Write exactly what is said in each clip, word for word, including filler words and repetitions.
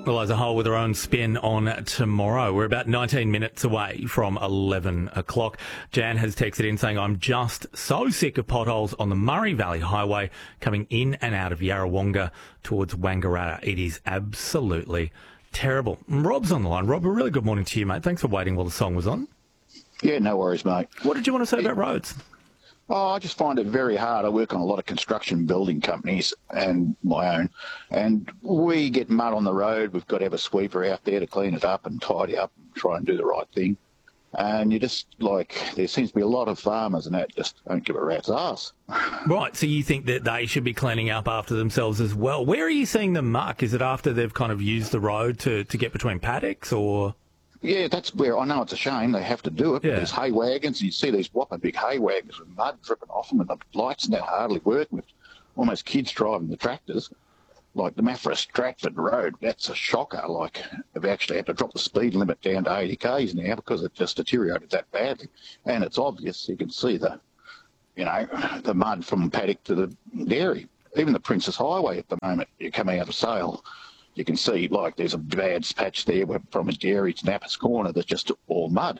Well, as a whole, with our own spin on tomorrow. We're about nineteen minutes away from eleven o'clock. Jan has texted in saying, I'm just so sick of potholes on the Murray Valley Highway coming in and out of Yarrawonga towards Wangaratta. It is absolutely terrible. And Rob's on the line. Rob, a really good morning to you, mate. Thanks for waiting while the song was on. Yeah, no worries, mate. What did you want to say about roads? Oh, I just find it very hard. I work on a lot of construction building companies and my own, and we get mud on the road. We've got to have a sweeper out there to clean it up and tidy up and try and do the right thing. And you just, like, there seems to be a lot of farmers and that just don't give a rat's ass. Right, so you think that they should be cleaning up after themselves as well. Where are you seeing them muck? Is it after they've kind of used the road to, to get between paddocks, or...? Yeah, that's where I know it's a shame they have to do it. Yeah. There's hay wagons, and you see these whopping big hay wagons with mud dripping off them, and the lights now hardly work with almost kids driving the tractors. Like the Maffra Stratford Road, that's a shocker. Like, they've actually had to drop the speed limit down to eighty k's now because it just deteriorated that badly. And it's obvious. You can see the, you know, the mud from paddock to the dairy. Even the Princess Highway at the moment, you're coming out of Sale. You can see, like, there's a bad patch there where, from a dairy to Napper's Corner that's just all mud.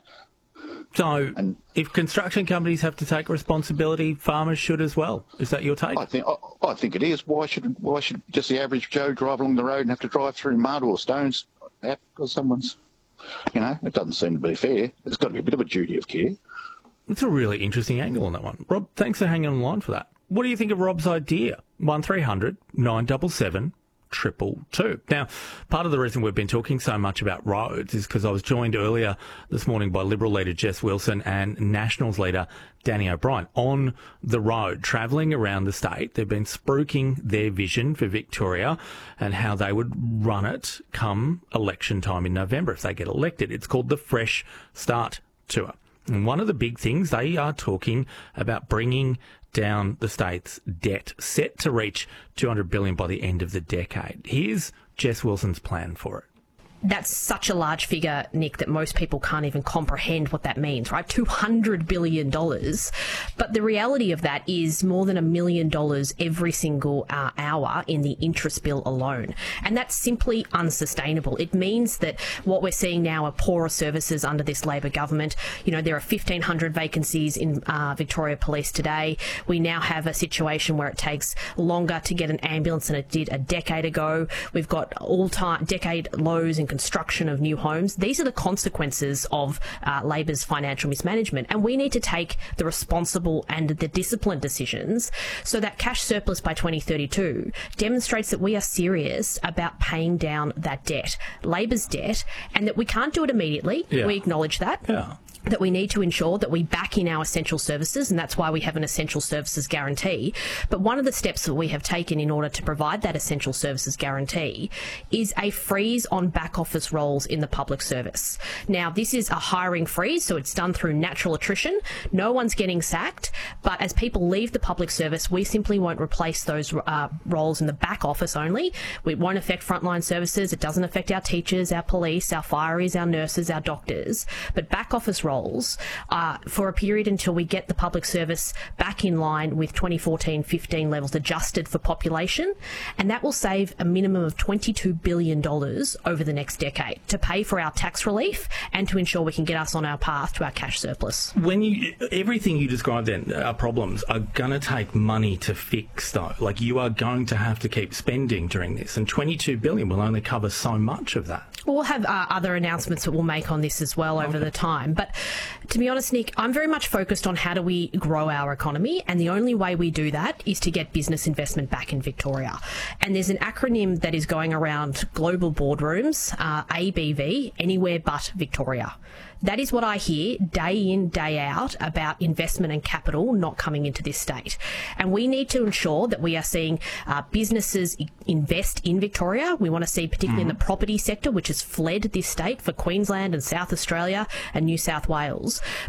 So, and if construction companies have to take responsibility, farmers should as well. Is that your take? I think I, I think it is. Why should why should just the average Joe drive along the road and have to drive through mud or stones like that because someone's, you know, it doesn't seem to be fair. There's got to be a bit of a duty of care. It's a really interesting angle on that one. Rob, thanks for hanging on the line for that. What do you think of Rob's idea? one three hundred nine seven seven triple two. Now, part of the reason we've been talking so much about roads is because I was joined earlier this morning by Liberal leader Jess Wilson and Nationals leader Danny O'Brien on the road, travelling around the state. They've been spruiking their vision for Victoria and how they would run it come election time in November if they get elected. It's called the Fresh Start Tour. And one of the big things, they are talking about bringing down the state's debt, set to reach two hundred billion dollars by the end of the decade. Here's Jess Wilson's plan for it. That's such a large figure, Nick, that most people can't even comprehend what that means, right? two hundred billion dollars. But the reality of that is more than a million dollars every single uh, hour in the interest bill alone. And that's simply unsustainable. It means that what we're seeing now are poorer services under this Labor government. You know, there are fifteen hundred vacancies in uh, Victoria Police today. We now have a situation where it takes longer to get an ambulance than it did a decade ago. We've got all-time decade lows in construction of new homes. These are the consequences of uh, Labor's financial mismanagement, and we need to take the responsible and the disciplined decisions so that cash surplus by twenty thirty-two demonstrates that we are serious about paying down that debt, Labor's debt, and that we can't do it immediately. Yeah. We acknowledge that. Yeah. That we need to ensure that we back in our essential services, and that's why we have an essential services guarantee. But one of the steps that we have taken in order to provide that essential services guarantee is a freeze on back office roles in the public service. Now, this is a hiring freeze, so it's done through natural attrition. No one's getting sacked, but as people leave the public service, we simply won't replace those uh, roles in the back office only. It won't affect frontline services. It doesn't affect our teachers, our police, our fireys, our nurses, our doctors. But back office roles Uh, for a period until we get the public service back in line with twenty fourteen fifteen levels adjusted for population, and that will save a minimum of twenty-two billion dollars over the next decade to pay for our tax relief and to ensure we can get us on our path to our cash surplus. When you, everything you described then, our problems are going to take money to fix, though. Like, you are going to have to keep spending during this, and twenty-two billion dollars will only cover so much of that. We'll have uh, other announcements that we'll make on this as well over Okay. the time. But to be honest, Nick, I'm very much focused on how do we grow our economy, and the only way we do that is to get business investment back in Victoria. And there's an acronym that is going around global boardrooms, uh, A B V, Anywhere But Victoria. That is what I hear day in, day out about investment and capital not coming into this state. And we need to ensure that we are seeing uh, businesses invest in Victoria. We want to see, particularly mm. in the property sector, which has fled this state for Queensland and South Australia and New South Wales. But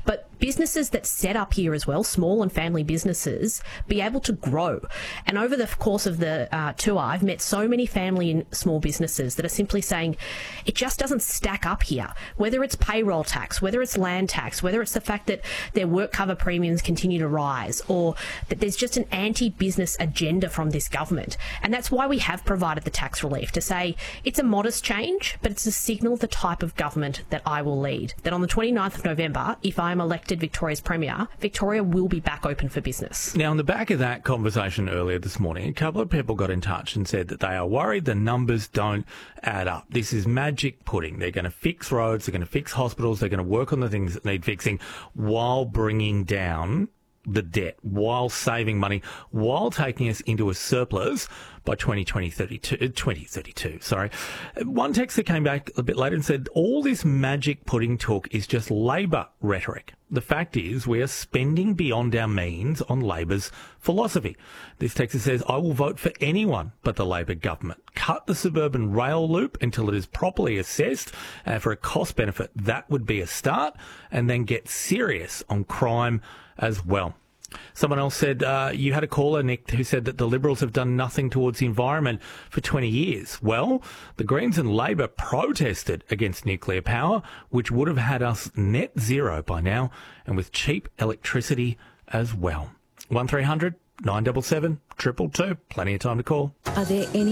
businesses that set up here as well, small and family businesses, be able to grow. And over the course of the uh, tour, I've met so many family and small businesses that are simply saying it just doesn't stack up here. Whether it's payroll tax, whether it's land tax, whether it's the fact that their work cover premiums continue to rise, or that there's just an anti-business agenda from this government. And that's why we have provided the tax relief, to say it's a modest change, but it's a signal of the type of government that I will lead. That on the twenty-ninth of November, if I am elected Victoria's Premier, Victoria will be back open for business. Now, on the back of that conversation earlier this morning, a couple of people got in touch and said that they are worried the numbers don't add up. This is magic pudding. They're going to fix roads, they're going to fix hospitals, they're going to work on the things that need fixing while bringing down the debt, while saving money, while taking us into a surplus by twenty thirty-two, twenty thirty-two, sorry. One text that came back a bit later and said, all this magic pudding talk is just Labor rhetoric. The fact is, we are spending beyond our means on Labor's philosophy. This texter says, I will vote for anyone but the Labor government. Cut the suburban rail loop until it is properly assessed, and for a cost benefit, that would be a start, and then get serious on crime as well. Someone else said, uh, you had a caller, Nick, who said that the Liberals have done nothing towards the environment for twenty years. Well, the Greens and Labor protested against nuclear power, which would have had us net zero by now, and with cheap electricity as well. one three hundred nine seven seven two two two. Plenty of time to call. Are there any